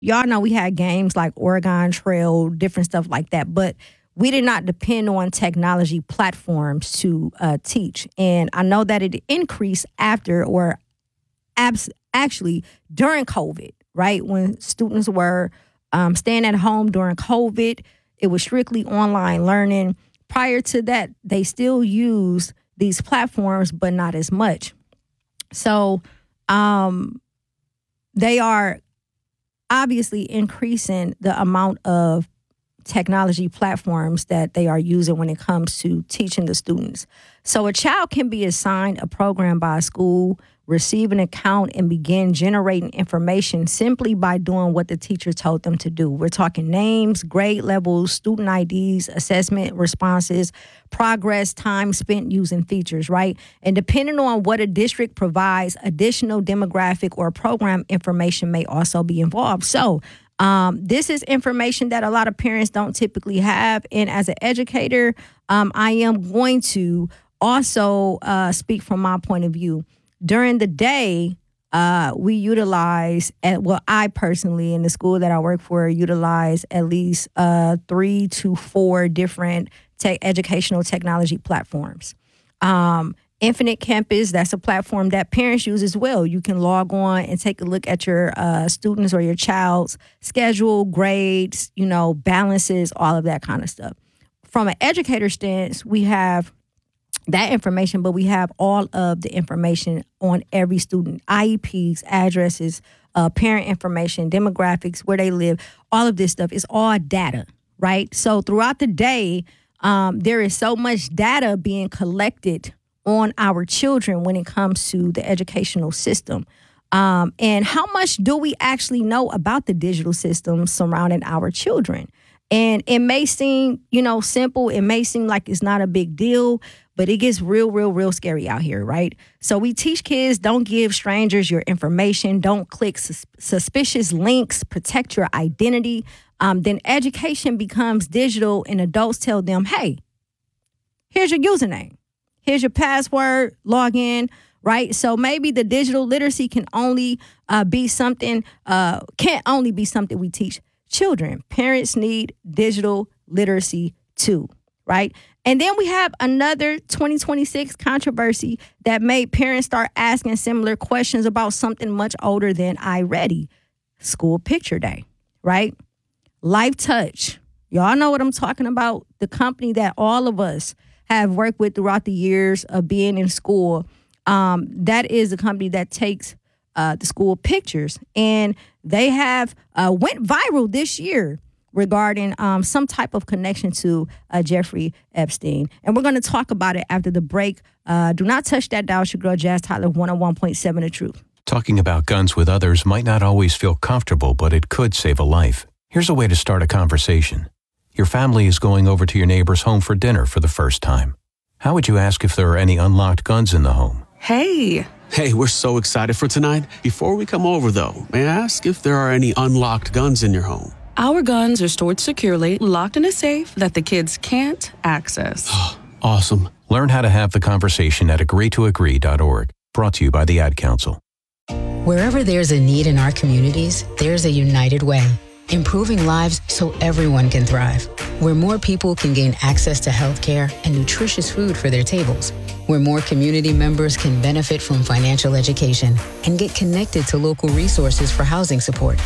y'all know we had games like Oregon Trail, different stuff like that, but we did not depend on technology platforms to teach. And I know that it increased after or actually during COVID, right? When students were staying at home during COVID, it was strictly online learning. Prior to that, they still use these platforms, but not as much. So they are obviously increasing the amount of technology platforms that they are using when it comes to teaching the students. So a child can be assigned a program by a school, receive an account, and begin generating information simply by doing what the teacher told them to do. We're talking names, grade levels, student IDs, assessment responses, progress, time spent using features, right? And depending on what a district provides, additional demographic or program information may also be involved. So this is information that a lot of parents don't typically have. And as an educator, I am going to also speak from my point of view. During the day, we utilize, I personally, in the school that I work for, utilize at least 3 to 4 different educational technology platforms. Infinite Campus, that's a platform that parents use as well. You can log on and take a look at your students or your child's schedule, grades, balances, all of that kind of stuff. From an educator stance, we have that information, but we have all of the information on every student, IEPs, addresses, parent information, demographics, where they live, all of this stuff is all data, right? So throughout the day, there is so much data being collected on our children when it comes to the educational system. And how much do we actually know about the digital system surrounding our children? And it may seem, simple. It may seem like it's not a big deal, but it gets real scary out here, right? So we teach kids, don't give strangers your information. Don't click suspicious links. Protect your identity. Then education becomes digital and adults tell them, hey, here's your username. Here's your password, log in, right? So maybe the digital literacy can only be something, can't only be something we teach children. Parents need digital literacy too, right? And then we have another 2026 controversy that made parents start asking similar questions about something much older than iReady, School Picture Day, right? Life Touch. Y'all know what I'm talking about. The company that all of us have worked with throughout the years of being in school. That is a company that takes the school pictures, and they have went viral this year regarding some type of connection to Jeffrey Epstein. And we're going to talk about it after the break. Do not touch that dial. It's your girl, Jazz Tyler, 101.7 The Truth. Talking about guns with others might not always feel comfortable, but it could save a life. Here's a way to start a conversation. Your family is going over to your neighbor's home for dinner for the first time. How would you ask if there are any unlocked guns in the home? Hey, we're so excited for tonight. Before we come over, though, may I ask if there are any unlocked guns in your home? Our guns are stored securely, locked in a safe that the kids can't access. Awesome. Learn how to have the conversation at agreetoagree.org. Brought to you by the Ad Council. Wherever there's a need in our communities, there's a United Way. Improving lives so everyone can thrive. Where more people can gain access to healthcare and nutritious food for their tables. Where more community members can benefit from financial education and get connected to local resources for housing support.